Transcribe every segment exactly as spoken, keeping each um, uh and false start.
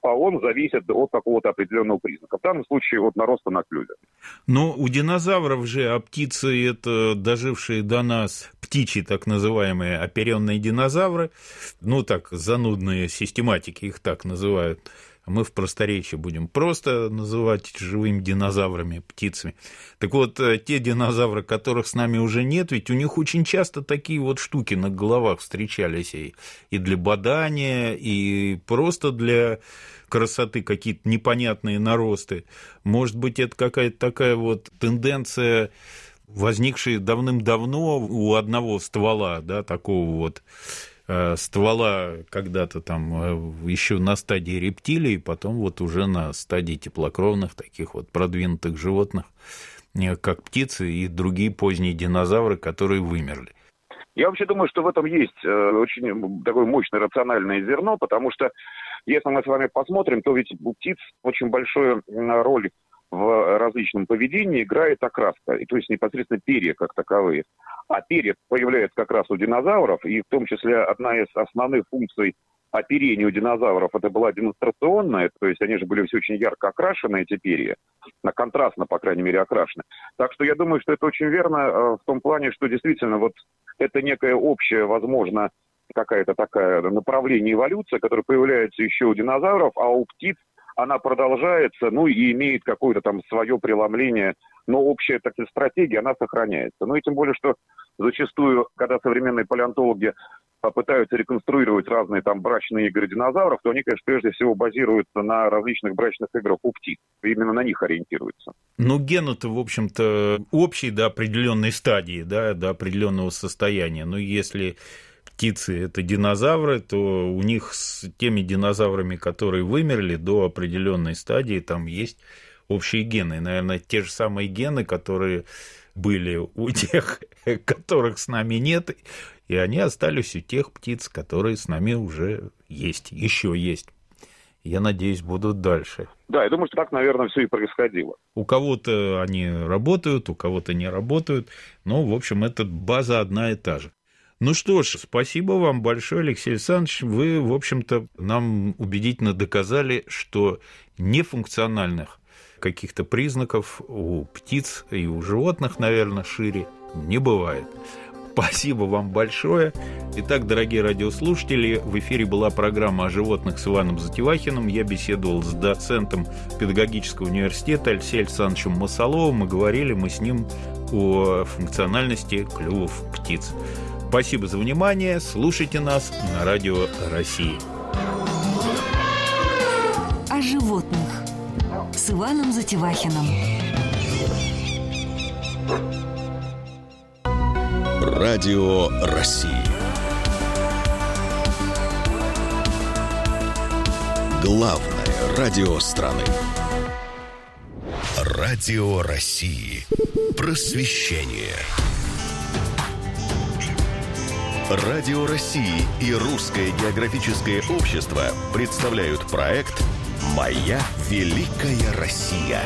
а он зависит от какого-то определенного признака. В данном случае от нароста на клюве. Но у динозавров же, а птицы это дожившие до нас птичьи так называемые оперенные динозавры, ну так, занудные систематики их так называют, мы в просторечии будем просто называть живыми динозаврами, птицами. Так вот, те динозавры, которых с нами уже нет, ведь у них очень часто такие вот штуки на головах встречались и, и для бодания, и просто для красоты какие-то непонятные наросты. Может быть, это какая-то такая вот тенденция, возникшая давным-давно у одного ствола, да, такого вот ствола когда-то там еще на стадии рептилий, потом вот уже на стадии теплокровных таких вот продвинутых животных, как птицы и другие поздние динозавры, которые вымерли. Я вообще думаю, что в этом есть очень такое мощное рациональное зерно, потому что если мы с вами посмотрим, то ведь у птиц очень большую роль в различном поведении играет окраска, и то есть непосредственно перья как таковые. А перья появляются как раз у динозавров, и в том числе одна из основных функций оперения у динозавров это была демонстрационная, то есть они же были все очень ярко окрашены, эти перья, на контрастно, по крайней мере, окрашены. Так что я думаю, что это очень верно в том плане, что действительно вот это некая общая, возможно, какая-то такая направление эволюции, которая появляется еще у динозавров, а у птиц она продолжается, ну и имеет какое-то там свое преломление, но общая, так сказать, стратегия, она сохраняется. Ну и тем более, что зачастую, когда современные палеонтологи пытаются реконструировать разные там брачные игры динозавров, то они, конечно, прежде всего базируются на различных брачных играх у птиц. Именно на них ориентируются. Ну, ген-то, в общем-то, общий до определенной стадии, да, до определенного состояния. Но если птицы – это динозавры, то у них с теми динозаврами, которые вымерли до определенной стадии, там есть общие гены. Наверное, те же самые гены, которые были у тех, которых с нами нет, и они остались у тех птиц, которые с нами уже есть, еще есть. Я надеюсь, будут дальше. Да, я думаю, что так, наверное, все и происходило. У кого-то они работают, у кого-то не работают, но, в общем, эта база одна и та же. Ну что ж, спасибо вам большое, Алексей Александрович. Вы, в общем-то, нам убедительно доказали, что нефункциональных каких-то признаков у птиц и у животных, наверное, шире не бывает. Спасибо вам большое. Итак, дорогие радиослушатели, в эфире была программа о животных с Иваном Затевахиным. Я беседовал с доцентом педагогического университета Алексеем Александровичем Масоловым, и говорили мы с ним о функциональности клювов птиц. Спасибо за внимание. Слушайте нас на Радио России. О животных с Иваном Затевахиным. Радио России. Главное радио страны. Радио России. Просвещение. Радио России и Русское географическое общество представляют проект «Моя великая Россия».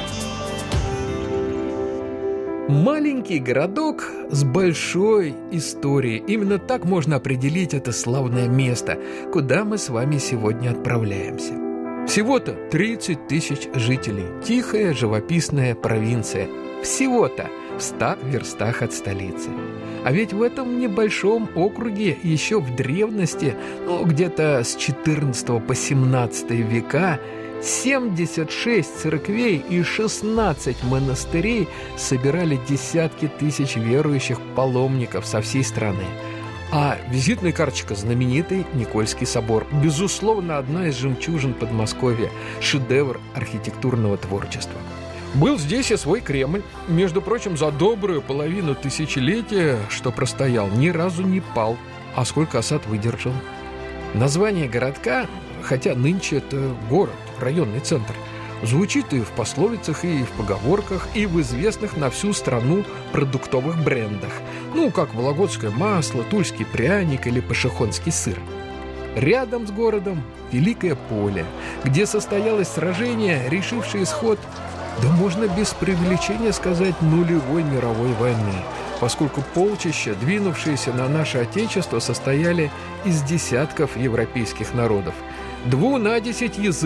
Маленький городок с большой историей. Именно так можно определить это славное место, куда мы с вами сегодня отправляемся. Всего-то тридцать тысяч жителей. Тихая, живописная провинция. Всего-то в ста верстах от столицы. А ведь в этом небольшом округе еще в древности, ну, где-то с четырнадцатого по семнадцатый века, семьдесят шесть церквей и шестнадцать монастырей собирали десятки тысяч верующих паломников со всей страны. А визитная карточка — знаменитый Никольский собор. Безусловно, одна из жемчужин Подмосковья, шедевр архитектурного творчества. Был здесь и свой Кремль. Между прочим, за добрую половину тысячелетия, что простоял, ни разу не пал. А сколько осад выдержал. Название городка, хотя нынче это город, районный центр, звучит и в пословицах, и в поговорках, и в известных на всю страну продуктовых брендах. Ну, как вологодское масло, тульский пряник или пашихонский сыр. Рядом с городом Великое поле, где состоялось сражение, решившее исход, да можно без преувеличения сказать, нулевой мировой войны, поскольку полчища, двинувшиеся на наше Отечество, состояли из десятков европейских народов. Двунадесять языков